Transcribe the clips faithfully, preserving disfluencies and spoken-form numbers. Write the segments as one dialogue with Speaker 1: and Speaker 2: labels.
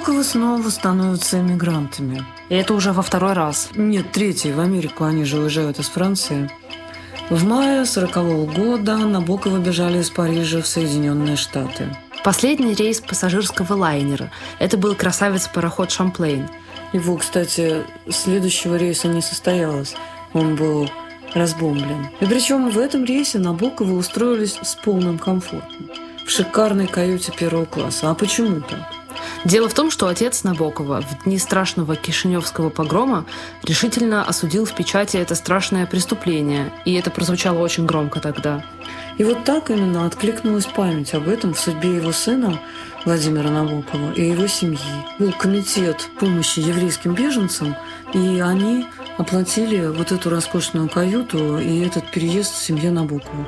Speaker 1: Набоковы снова становятся эмигрантами.
Speaker 2: И это уже во второй раз.
Speaker 1: Нет, третий. В Америку они же уезжают из Франции. В мае сорокового года Набоковы бежали из Парижа в Соединенные Штаты.
Speaker 2: Последний рейс пассажирского лайнера. Это был красавец-пароход «Шамплейн».
Speaker 1: Его, кстати, следующего рейса не состоялось. Он был разбомблен. И причем в этом рейсе Набоковы устроились с полным комфортом. В шикарной каюте первого класса. А почему так?
Speaker 2: Дело в том, что отец Набокова в дни страшного Кишиневского погрома решительно осудил в печати это страшное преступление. И это прозвучало очень громко тогда.
Speaker 1: И вот так именно откликнулась память об этом в судьбе его сына Владимира Набокова и его семьи. Был комитет помощи еврейским беженцам, и они оплатили вот эту роскошную каюту и этот переезд в семье Набокова.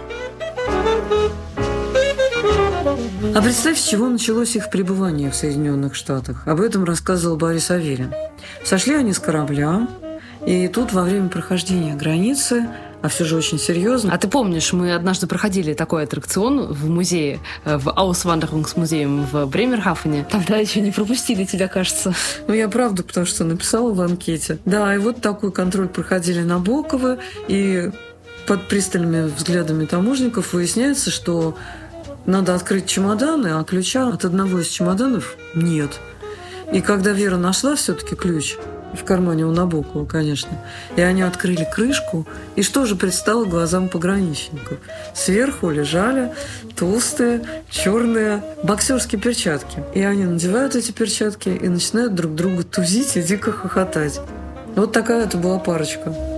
Speaker 1: А представь, с чего началось их пребывание в Соединенных Штатах. Об этом рассказывал Борис Аверин. Сошли они с корабля, и тут во время прохождения границы, а все же очень серьезно.
Speaker 2: А ты помнишь, мы однажды проходили такой аттракцион в музее, в Auswanderungsmuseum в Бремерхафене. Тогда еще не пропустили тебя, кажется.
Speaker 1: Ну, я правда, потому что написала в анкете. Да, и вот такой контроль проходили Набоковы, и под пристальными взглядами таможенников выясняется, что надо открыть чемоданы, а ключа от одного из чемоданов нет. И когда Вера нашла все-таки ключ, в кармане у Набокова, конечно, и они открыли крышку, и что же предстало глазам пограничников? Сверху лежали толстые, черные боксерские перчатки. И они надевают эти перчатки и начинают друг друга тузить и дико хохотать. Вот такая это была парочка.